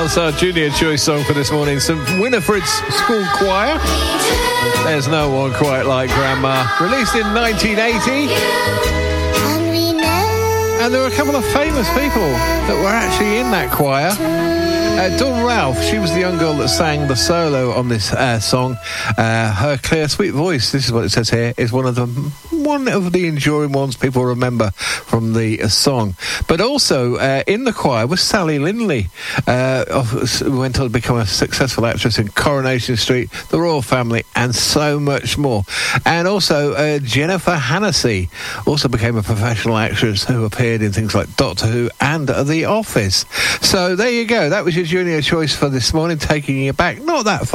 That's our junior choice song for this morning. St Winifred's School Choir. There's no one quite like Grandma. Released in 1980. And there were a couple of famous people that were actually in that choir. Dawn Ralph, she was the young girl that sang the solo on this song. Her clear, sweet voice, this is what it says here, is one of the enduring ones people remember from the song. But also in the choir was Sally Lindley, who went on to become a successful actress in Coronation Street, The Royal Family, and so much more. And also Jennifer Hennessy also became a professional actress who appeared in things like Doctor Who and The Office. So there you go. That was your junior choice for this morning, taking you back not that far.